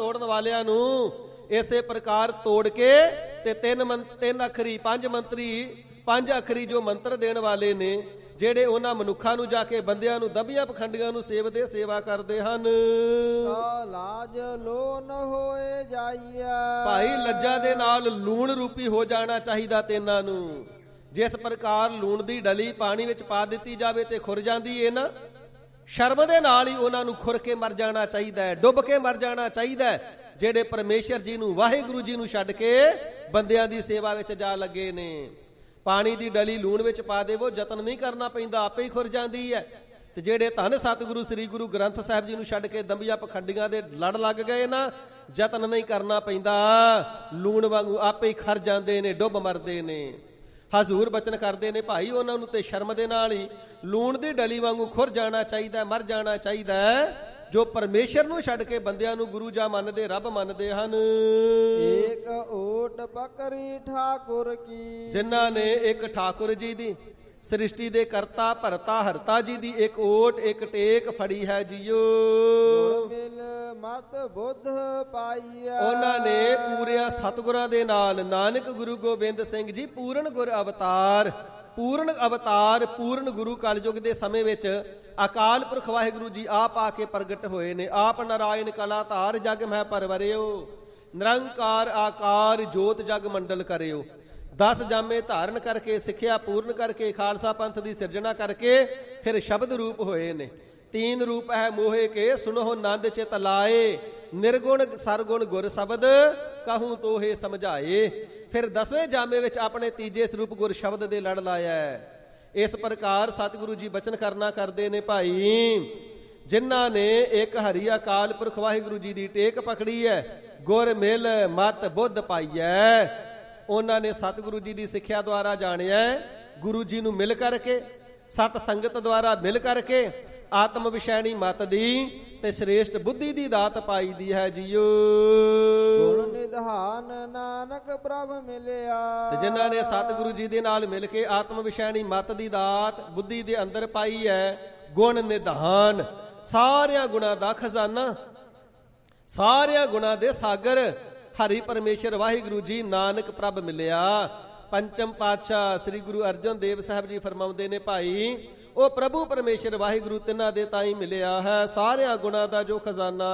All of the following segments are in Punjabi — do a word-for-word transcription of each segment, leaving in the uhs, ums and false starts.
ਤੋੜਨ ਵਾਲਿਆਂ ਨੂੰ ਇਸੇ ਪ੍ਰਕਾਰ ਤੋੜ ਕੇ ਤੇ ਤਿੰਨ ਮੰ ਤਿੰਨ ਅੱਖਰੀ ਪੰਜ ਮੰਤਰੀ ਪੰਜ ਅੱਖਰੀ ਜੋ ਮੰਤਰ ਦੇਣ ਵਾਲੇ ਨੇ, ਜਿਹੜੇ ਉਹਨਾਂ ਮਨੁੱਖਾਂ ਨੂੰ ਜਾ ਕੇ ਬੰਦਿਆਂ ਨੂੰ ਦਬੀਆਂ ਪਖੰਡੀਆਂ ਨੂੰ ਸੇਵਦੇ ਸੇਵਾ ਕਰਦੇ ਹਨ। ਤਾ ਲਾਜ ਲੋਨ ਹੋਏ ਜਾਈਆ, ਭਾਈ ਲੱਜਾ ਦੇ ਨਾਲ ਲੂਣ ਰੂਪੀ ਹੋ ਜਾਣਾ ਚਾਹੀਦਾ ਤੇ ਇਹਨਾਂ ਨੂੰ। ਜਿਸ ਪ੍ਰਕਾਰ ਲੂਣ ਦੀ ਡਲੀ ਪਾਣੀ ਵਿੱਚ ਪਾ ਦਿੱਤੀ ਜਾਵੇ ਤੇ ਖੁਰ ਜਾਂਦੀ ਹੈ ਨਾ, ਸ਼ਰਮ ਦੇ ਨਾਲ ਹੀ ਉਹਨਾਂ ਨੂੰ ਖੁਰ ਕੇ ਮਰ ਜਾਣਾ ਚਾਹੀਦਾ ਹੈ, ਡੁੱਬ ਕੇ ਮਰ ਜਾਣਾ ਚਾਹੀਦਾ ਹੈ, ਜਿਹੜੇ ਪਰਮੇਸ਼ਰ ਜੀ ਨੂੰ ਵਾਹਿਗੁਰੂ ਜੀ ਨੂੰ ਛੱਡ ਕੇ ਬੰਦਿਆਂ ਦੀ ਸੇਵਾ ਵਿੱਚ ਜਾ ਲੱਗੇ ਨੇ। ਪਾਣੀ ਦੀ ਡਲੀ ਲੂਣ ਵਿੱਚ ਪਾ ਦੇਵੋ, ਯਤਨ ਨਹੀਂ ਕਰਨਾ ਪੈਂਦਾ, ਆਪੇ ਹੀ ਖੁਰ ਜਾਂਦੀ ਹੈ। ਤੇ ਜਿਹੜੇ ਧੰਨ ਸਤਿਗੁਰੂ ਸ੍ਰੀ ਗੁਰੂ ਗ੍ਰੰਥ ਸਾਹਿਬ ਜੀ ਨੂੰ ਛੱਡ ਕੇ ਦੰਬੀਆਂ ਪਖੰਡੀਆਂ ਦੇ ਲੜ ਲੱਗ ਗਏ ਨਾ, ਯਤਨ ਨਹੀਂ ਕਰਨਾ ਪੈਂਦਾ, ਲੂਣ ਵਾਂਗੂ ਆਪੇ ਹੀ ਖਰ ਜਾਂਦੇ ਨੇ, ਡੁੱਬ ਮਰਦੇ ਨੇ। ਹਜ਼ੂਰ ਬਚਨ ਕਰਦੇ ਨੇ ਭਾਈ ਉਹਨਾਂ ਨੂੰ ਤੇ ਸ਼ਰਮ ਦੇ ਨਾਲ ਹੀ ਲੂਣ ਦੀ ਡਲੀ ਵਾਂਗੂ ਖੁਰ ਜਾਣਾ ਚਾਹੀਦਾ, ਮਰ ਜਾਣਾ ਚਾਹੀਦਾ ਹੈ, ਜੋ ਪਰਮੇਸ਼ਰ ਨੂੰ ਛੱਡ ਕੇ ਬੰਦਿਆਂ ਨੂੰ ਗੁਰੂ ਜਾ ਮੰਨਦੇ, ਰੱਬ ਮੰਨਦੇ ਹਨ। ਏਕ ਓਟ ਪਕਰੀ ਠਾਕੁਰ ਕੀ, ਜਿਨ੍ਹਾਂ ਨੇ ਇੱਕ ਠਾਕੁਰ ਜੀ ਦੀ, ਸ੍ਰਿਸ਼ਟੀ ਦੇ ਕਰਤਾ ਭਰਤਾ ਹਰਤਾ ਜੀ ਦੀ ਇੱਕ ਓਟ ਇੱਕ ਟੇਕ ਫੜੀ ਹੈ ਜੀਓ। ਮਿਲ ਮਤ ਬੁੱਧ ਪਾਈਆ, ਉਹਨਾਂ ਨੇ ਪੂਰਿਆਂ ਸਤਿਗੁਰਾਂ ਦੇ ਨਾਲ, ਨਾਨਕ ਗੁਰੂ ਗੋਬਿੰਦ ਸਿੰਘ ਜੀ ਪੂਰਨ ਗੁਰ ਅਵਤਾਰ, ਪੂਰਨ ਅਵਤਾਰ ਪੂਰਨ ਗੁਰੂ ਕਲਯੁਗ ਦੇ ਸਮੇਂ ਵਿੱਚ ਅਕਾਲ ਪੁਰਖ ਵਾਹਿਗੁਰੂ ਜੀ ਆਪ ਆ ਕੇ ਪ੍ਰਗਟ ਹੋਏ ਨੇ। ਆਪ ਨਾਰਾਇਣ ਕਲਾ ਧਾਰ ਜਗ ਮਹਿ ਪਰਵਰਿਓ, ਨਿਰੰਕਾਰ ਆਕਾਰ ਜੋਤ ਜਗ ਮੰਡਲ ਕਰਿਓ। ਦਸ ਜਾਮੇ ਧਾਰਨ ਕਰਕੇ, ਸਿੱਖਿਆ ਪੂਰਨ ਕਰਕੇ, ਖਾਲਸਾ ਪੰਥ ਦੀ ਸਿਰਜਣਾ ਕਰਕੇ ਫਿਰ ਸ਼ਬਦ ਰੂਪ ਹੋਏ ਨੇ। ਤੀਨ ਰੂਪ ਹੈ ਮੋਹੇ ਕੇ, ਸੁਣੋ ਨੰਦ ਚਿਤ ਲਾਏ, ਨਿਰਗੁਣ ਸਰਗੁਣ ਗੁਰ ਸ਼ਬਦ ਕਹੂੰ ਤੋਹੇ ਸਮਝਾਏ। ਫਿਰ ਦਸਵੇਂ ਜਾਮੇ ਵਿੱਚ ਆਪਣੇ ਤੀਜੇ ਸਰੂਪ ਗੁਰ ਸ਼ਬਦ ਦੇ ਲੜ ਲਾਇਆ ਹੈ। ਇਸ ਪ੍ਰਕਾਰ ਸਤਿਗੁਰੂ ਜੀ ਬਚਨ ਕਰਨਾ ਕਰਦੇ ਨੇ ਭਾਈ, ਜਿਨ੍ਹਾਂ ਨੇ ਇੱਕ ਹਰੀ ਅਕਾਲ ਪੁਰਖ ਵਾਹਿਗੁਰੂ ਜੀ ਦੀ ਟੇਕ ਪਕੜੀ ਹੈ, ਗੁਰ ਮਿਲ ਮਤ ਬੁੱਧ ਪਾਈਐ। ਉਹਨਾਂ ਨੇ ਸਤਿਗੁਰੂ ਜੀ ਦੀ ਸਿੱਖਿਆ ਦੁਆਰਾ ਜਾਣਿਆ, ਗੁਰੂ ਜੀ ਨੂੰ ਮਿਲ ਕਰਕੇ, ਸਤ ਸੰਗਤ ਦੁਆਰਾ ਮਿਲ ਕਰਕੇ ਆਤਮ ਵਿਸ਼ੈਣੀ ਮਤ ਦੀ ਤੇ ਸ੍ਰੇਸ਼ਟ ਬੁੱਧੀ ਦੀ ਦਾਤ ਪਾਈ ਦੀ ਹੈ ਜੀਓ। ਗੁਣ ਨਿਧਾਨ ਨਾਨਕ ਪ੍ਰਭ ਮਿਲਿਆ, ਤੇ ਜਿਨ੍ਹਾਂ ਨੇ ਸਤਿਗੁਰੂ ਜੀ ਦੇ ਨਾਲ ਮਿਲ ਕੇ ਆਤਮ ਵਿਸ਼ੈਣੀ ਮਤ ਦੀ ਦਾਤ ਬੁੱਧੀ ਦੇ ਅੰਦਰ ਪਾਈ ਹੈ, ਗੁਣ ਨਿਧਾਨ ਸਾਰਿਆਂ ਗੁਣਾਂ ਦਾ ਖਜ਼ਾਨਾ, ਸਾਰਿਆਂ ਗੁਣਾਂ ਦੇ ਸਾਗਰ ਹਰੀ ਪਰਮੇਸ਼ਰ ਵਾਹਿਗੁਰੂ ਜੀ ਨਾਨਕ ਪ੍ਰਭ ਮਿਲਿਆ। ਪੰਚਮ ਪਾਤਸ਼ਾਹ ਸ੍ਰੀ ਗੁਰੂ ਅਰਜਨ ਦੇਵ ਸਾਹਿਬ ਜੀ ਫਰਮਾਉਂਦੇ ਨੇ ਭਾਈ, ਉਹ ਪ੍ਰਭੂ ਪਰਮੇਸ਼ਰ ਵਾਹਿਗੁਰੂ ਤਿੰਨਾਂ ਦੇ ਤਾਈ ਮਿਲਿਆ ਹੈ, ਸਾਰਿਆਂ ਗੁਣਾਂ ਦਾ ਜੋ ਖਜ਼ਾਨਾ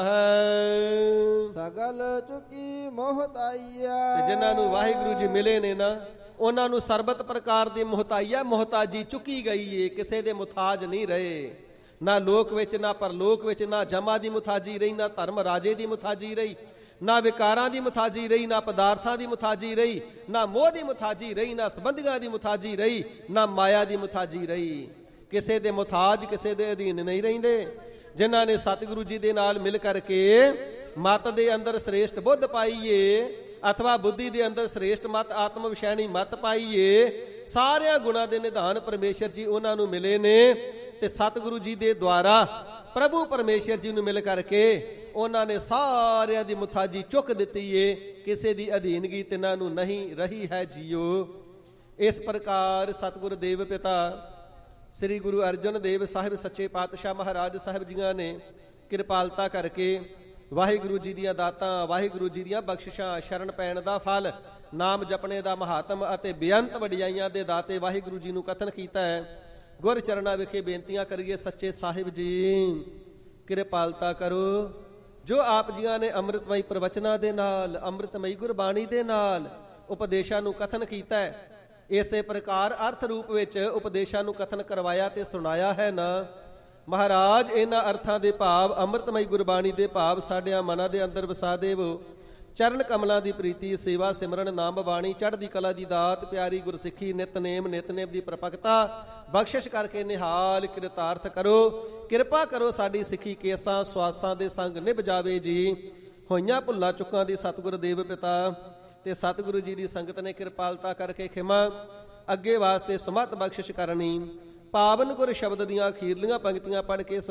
ਹੈ। ਸਗਲ ਚੁਕੀ ਮੋਹਤਾਈਆ, ਤੇ ਜਿਨ੍ਹਾਂ ਨੂੰ ਵਾਹਿਗੁਰੂ ਜੀ ਮਿਲੇ ਨੇ ਨਾ, ਉਹਨਾਂ ਨੂੰ ਸਰਬਤ ਪ੍ਰਕਾਰ ਦੀ ਮੁਹਤਾਈਆ ਮੁਹਤਾਜੀ ਚੁੱਕੀ ਗਈ ਏ, ਕਿਸੇ ਦੇ ਮੁਤਾਜ ਨਹੀਂ ਰਹੇ। ਨਾ ਲੋਕ ਵਿੱਚ, ਨਾ ਪਰਲੋਕ ਵਿੱਚ, ਨਾ ਜਮਾ ਦੀ ਮੁਤਾਜੀ ਰਹੀ, ਨਾ ਧਰਮ ਰਾਜੇ ਦੀ ਮੁਤਾਜੀ ਰਹੀ, ਨਾ ਵਿਕਾਰਾਂ ਦੀ ਮੁਤਾਜੀ ਰਹੀ, ਨਾ ਪਦਾਰਥਾਂ ਦੀ ਮੁਤਾਜੀ ਰਹੀ, ਨਾ ਮੋਹ ਦੀ ਮੁਤਾਜੀ ਰਹੀ, ਨਾ ਸੰਬੰਧੀਆਂ ਦੀ ਮੁਤਾਜੀ ਰਹੀ, ਨਾ ਮਾਇਆ ਦੀ ਮੁਤਾਜੀ ਰਹੀ। ਕਿਸੇ ਦੇ ਮੁਤਾਜ, ਕਿਸੇ ਦੇ ਅਧੀਨ ਨਹੀਂ ਰਹਿੰਦੇ। ਜਿਨ੍ਹਾਂ ਨੇ ਸਤਿਗੁਰੂ ਜੀ ਦੇ ਨਾਲ ਮਿਲ ਕਰਕੇ ਮਤ ਦੇ ਅੰਦਰ ਸ੍ਰੇਸ਼ਟ ਬੁੱਧ ਪਾਈਏ, ਅਥਵਾ ਬੁੱਧੀ ਦੇ ਅੰਦਰ ਸ੍ਰੇਸ਼ਟ ਮਤ ਆਤਮ ਵਿਸ਼ੈਣੀ ਮਤ ਪਾਈਏ, ਸਾਰਿਆਂ ਗੁਣਾਂ ਦੇ ਨਿਧਾਨ ਪਰਮੇਸ਼ਰ ਜੀ ਉਹਨਾਂ ਨੂੰ ਮਿਲੇ ਨੇ। ਤੇ ਸਤਿਗੁਰੂ ਜੀ ਦੇ ਦੁਆਰਾ ਪ੍ਰਭੂ ਪਰਮੇਸ਼ਰ ਜੀ ਨੂੰ ਮਿਲ ਕਰਕੇ ਉਹਨਾਂ ਨੇ ਸਾਰਿਆਂ ਦੀ ਮੁਤਾਜੀ ਚੁੱਕ ਦਿੱਤੀ ਏ, ਕਿਸੇ ਦੀ ਅਧੀਨਗੀ ਤਿੰਨਾਂ ਨੂੰ ਨਹੀਂ ਰਹੀ ਹੈ ਜੀਓ। ਇਸ ਪ੍ਰਕਾਰ ਸਤਿਗੁਰ ਦੇਵ ਪਿਤਾ ਸ੍ਰੀ ਗੁਰੂ ਅਰਜਨ ਦੇਵ ਸਾਹਿਬ ਸੱਚੇ ਪਾਤਸ਼ਾਹ ਮਹਾਰਾਜ ਸਾਹਿਬ ਜੀਆਂ ਨੇ ਕਿਰਪਾਲਤਾ ਕਰਕੇ ਵਾਹਿਗੁਰੂ ਜੀ ਦੀਆਂ ਦਾਤਾਂ, ਵਾਹਿਗੁਰੂ ਜੀ ਦੀਆਂ ਬਖਸ਼ਿਸ਼ਾਂ, ਸ਼ਰਨ ਪੈਣ ਦਾ ਫਲ, ਨਾਮ ਜਪਣੇ ਦਾ ਮਹਾਤਮ ਅਤੇ ਬੇਅੰਤ ਵਡਿਆਈਆਂ ਦੇ ਦਾਤੇ ਵਾਹਿਗੁਰੂ ਜੀ ਨੂੰ ਕਥਨ ਕੀਤਾ ਹੈ। ਗੁਰ ਚਰਨਾਂ ਵਿਖੇ ਬੇਨਤੀਆਂ ਕਰੀਏ, ਸੱਚੇ ਸਾਹਿਬ ਜੀ ਕਿਰਪਾਲਤਾ ਕਰੋ। ਜੋ ਆਪ ਜੀਆਂ ਨੇ ਅੰਮ੍ਰਿਤਮਈ ਪ੍ਰਵਚਨਾਂ ਦੇ ਨਾਲ, ਅੰਮ੍ਰਿਤਮਈ ਗੁਰਬਾਣੀ ਦੇ ਨਾਲ ਉਪਦੇਸ਼ਾਂ ਨੂੰ ਕਥਨ ਕੀਤਾ ਹੈ, ਇਸੇ ਪ੍ਰਕਾਰ ਅਰਥ ਰੂਪ ਵਿੱਚ ਉਪਦੇਸ਼ਾਂ ਨੂੰ ਕਥਨ ਕਰਵਾਇਆ ਤੇ ਸੁਣਾਇਆ ਹੈ ਨਾ ਮਹਾਰਾਜ, ਇਹਨਾਂ ਅਰਥਾਂ ਦੇ ਭਾਵ, ਅੰਮ੍ਰਿਤਮਈ ਗੁਰਬਾਣੀ ਦੇ ਭਾਵ ਸਾਡਿਆਂ ਮਨਾਂ ਦੇ ਅੰਦਰ ਵਸਾ ਦੇਵੋ। ਚਰਨ ਕਮਲਾਂ ਦੀ ਪ੍ਰੀਤੀ, ਸੇਵਾ ਸਿਮਰਨ, ਨਾਮ ਬਾਣੀ, ਚੜ੍ਹਦੀ ਕਲਾ ਦੀ ਦਾਤ, ਪਿਆਰੀ ਗੁਰਸਿੱਖੀ, ਨਿਤਨੇਮ ਨਿਤਨੇਮ ਦੀ ਪ੍ਰਪਕਤਾ ਬਖਸ਼ਿਸ਼ ਕਰਕੇ ਨਿਹਾਲ ਕਿਰਤਾਰਥ ਕਰੋ। ਕਿਰਪਾ ਕਰੋ ਸਾਡੀ ਸਿੱਖੀ ਕੇਸਾਂ ਸਵਾਸਾਂ ਦੇ ਸੰਗ ਨਿਭ ਜਾਵੇ ਜੀ। ਹੋਈਆਂ ਭੁੱਲਾਂ ਚੁੱਕਾਂ ਦੀ ਸਤਿਗੁਰ ਦੇਵ ਪਿਤਾ ਤੇ ਸਤਿਗੁਰੂ ਜੀ ਦੀ ਸੰਗਤ ਨੇ ਕਿਰਪਾਲਤਾ ਕਰਕੇ ਖਿਮਾ ਅੱਗੇ ਵਾਸਤੇ ਸੁਮਤ ਬਖਸ਼ਿਸ਼ ਕਰਨੀ। ਪਾਵਨ ਗੁਰ ਸ਼ਬਦ ਦੀਆਂ ਅਖੀਰਲੀਆਂ ਪੰਕਤੀਆਂ ਪੜ੍ਹ ਕੇ